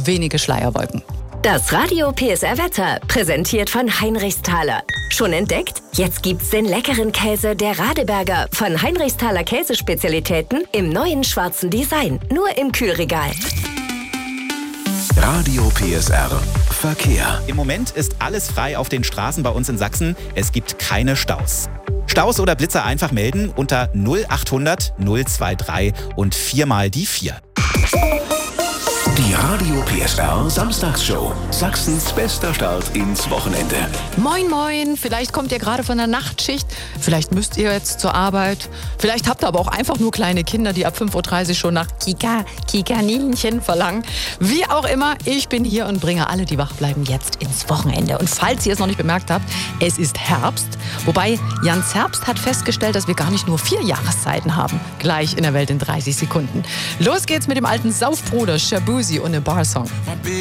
nur wenige Schleierwolken. Das Radio PSR Wetter, präsentiert von Heinrichsthaler. Schon entdeckt? Jetzt gibt's den leckeren Käse der Radeberger von Heinrichsthaler Käsespezialitäten im neuen schwarzen Design. Nur im Kühlregal. Radio PSR Verkehr. Im Moment ist alles frei auf den Straßen bei uns in Sachsen. Es gibt keine Staus. Staus oder Blitzer einfach melden unter 0800 023 und 4 mal die 4. Die Radio PSR Samstagsshow. Sachsens bester Start ins Wochenende. Moin, moin. Vielleicht kommt ihr gerade von der Nachtschicht. Vielleicht müsst ihr jetzt zur Arbeit. Vielleicht habt ihr aber auch einfach nur kleine Kinder, die ab 5.30 Uhr schon nach Kikaninchen verlangen. Wie auch immer, ich bin hier und bringe alle, die wach bleiben, jetzt ins Wochenende. Und falls ihr es noch nicht bemerkt habt, es ist Herbst. Wobei Jans Herbst hat festgestellt, dass wir gar nicht nur 4 Jahreszeiten haben. Gleich in der Welt in 30 Sekunden. Los geht's mit dem alten Saufbruder Shabuzi und einem Barsong.